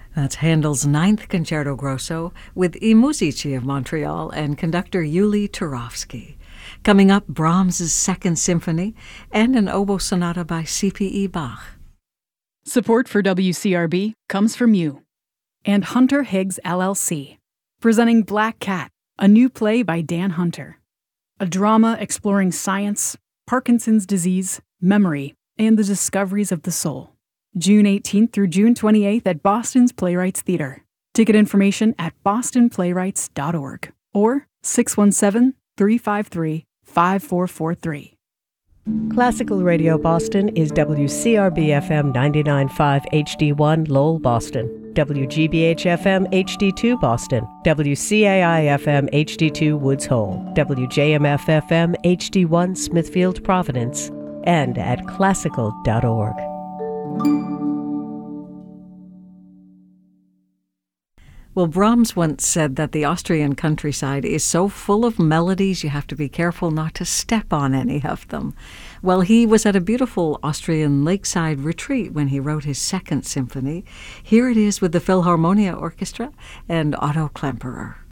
That's Handel's Ninth Concerto Grosso with I Musici of Montreal and conductor Yuli Turovsky. Coming up, Brahms' Second Symphony and an oboe sonata by C.P.E. Bach. Support for WCRB comes from you and Hunter Higgs LLC, presenting Black Cat, a new play by Dan Hunter. A drama exploring science, Parkinson's disease, memory, and the discoveries of the soul. June 18th through June 28th at Boston's Playwrights Theatre. Ticket information at bostonplaywrights.org or 617-353-5443. Classical Radio Boston is WCRB-FM 99.5 HD1 Lowell, Boston, WGBH-FM HD2 Boston, WCAI-FM HD2 Woods Hole, WJMF-FM HD1 Smithfield, Providence, and at classical.org. Well, Brahms once said that the Austrian countryside is so full of melodies you have to be careful not to step on any of them. Well, he was at a beautiful Austrian lakeside retreat when he wrote his Second Symphony. Here it is with the Philharmonia Orchestra and Otto Klemperer.